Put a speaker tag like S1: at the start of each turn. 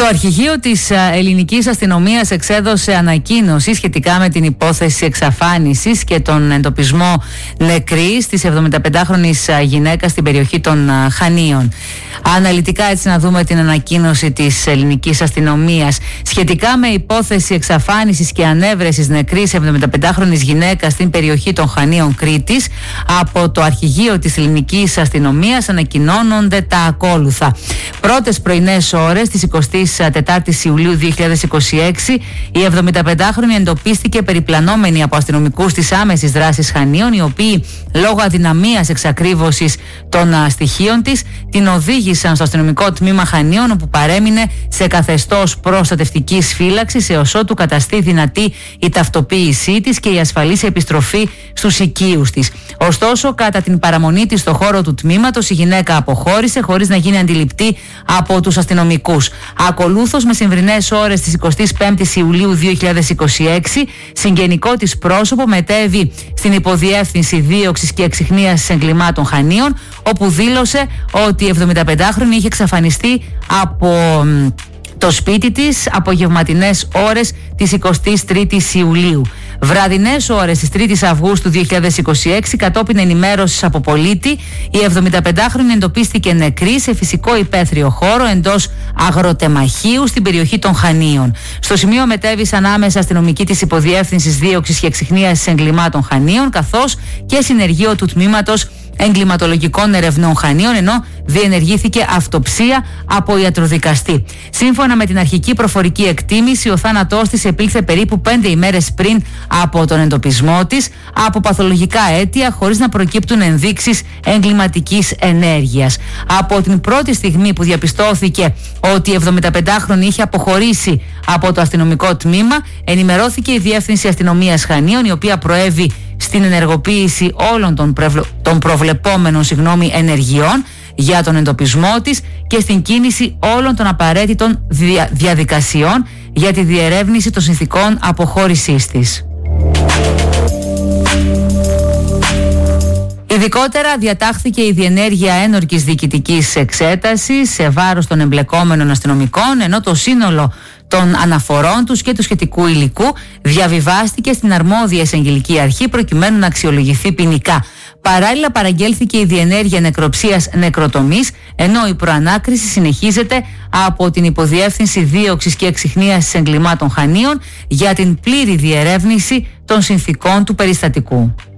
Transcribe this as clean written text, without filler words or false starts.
S1: Το αρχηγείο της ελληνικής αστυνομίας εξέδωσε ανακοίνωση σχετικά με την υπόθεση εξαφάνισης και τον εντοπισμό νεκρής της 75χρονης γυναίκας στην περιοχή των Χανίων. Αναλυτικά έτσι να δούμε την ανακοίνωση της ελληνικής αστυνομίας σχετικά με υπόθεση εξαφάνισης και ανέβρεσης νεκρής 75χρονης γυναίκας στην περιοχή των Χανίων Κρήτης. Από το αρχηγείο της ελληνικής αστυνομίας ανακοινώνονται τα ακόλουθα. Πρώτες πρωινές ώρες της 24ης Ιουλίου 2026 η 75χρονη εντοπίστηκε περιπλανόμενη από αστυνομικούς της άμεσης δράσης Χανίων, οι οποίοι λόγω αδυναμίας εξακρίβωσης των στοιχείων της την οδήγησαν στο αστυνομικό τμήμα Χανίων, όπου παρέμεινε σε καθεστώς προστατευτικής φύλαξης έως ότου καταστεί δυνατή η ταυτοποίησή της και η ασφαλής επιστροφή στους οικείους της. Ωστόσο, κατά την παραμονή της στο χώρο του τμήματος, η γυναίκα αποχώρησε χωρίς να γίνει αντιληπτή από τους αστυνομικούς. Ακολούθως, μεσημβρινές ώρες της 25ης Ιουλίου 2026, συγγενικό της πρόσωπο μετέβη στην Υποδιεύθυνση Δίωξης και Εξιχνίασης Εγκλημάτων Χανίων, όπου δήλωσε ότι η 75χρονη είχε εξαφανιστεί από το σπίτι της απογευματινές ώρες της 23ης Ιουλίου. Βραδινές ώρες της 3ης Αυγούστου 2026, κατόπιν ενημέρωσης από πολίτη, η 75χρονη εντοπίστηκε νεκρή σε φυσικό υπαίθριο χώρο εντός αγροτεμαχίου στην περιοχή των Χανίων. Στο σημείο μετέβησαν άμεσα αστυνομικοί της Υποδιεύθυνσης Δίωξης και Εξιχνίασης Εγκλημάτων Χανίων, καθώς και συνεργείο του Τμήματος Εγκληματολογικών Ερευνών Χανίων, ενώ διενεργήθηκε αυτοψία από ιατροδικαστή. Σύμφωνα με την αρχική προφορική εκτίμηση, ο θάνατός της επήλθε περίπου 5 ημέρες πριν από τον εντοπισμό της από παθολογικά αίτια, χωρίς να προκύπτουν ενδείξεις εγκληματικής ενέργειας. Από την πρώτη στιγμή που διαπιστώθηκε ότι η 75χρονη είχε αποχωρήσει από το αστυνομικό τμήμα, ενημερώθηκε η Διεύθυνση Αστυνομίας Χανίων, η οποία προέβη στην ενεργοποίηση όλων των προβλεπόμενων ενεργειών για τον εντοπισμό της και στην κίνηση όλων των απαραίτητων διαδικασιών για τη διερεύνηση των συνθηκών αποχώρησής της. Ειδικότερα διατάχθηκε η διενέργεια ένορκης διοικητικής εξέτασης σε βάρος των εμπλεκόμενων αστυνομικών, ενώ το σύνολο των αναφορών τους και του σχετικού υλικού διαβιβάστηκε στην αρμόδια εισαγγελική αρχή προκειμένου να αξιολογηθεί ποινικά. Παράλληλα, παραγγέλθηκε η διενέργεια νεκροψίας νεκροτομής, ενώ η προανάκριση συνεχίζεται από την Υποδιεύθυνση Δίωξης και Εξιχνίασης Εγκλημάτων Χανίων για την πλήρη διερεύνηση των συνθηκών του περιστατικού.